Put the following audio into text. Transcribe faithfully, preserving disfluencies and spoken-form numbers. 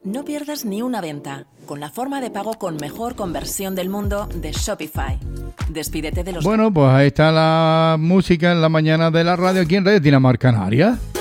No pierdas ni una venta con la forma de pago con mejor conversión del mundo de Shopify. Despídete de los... Bueno, pues ahí está la música en la mañana de la radio aquí en Radio Dinamarca Canaria.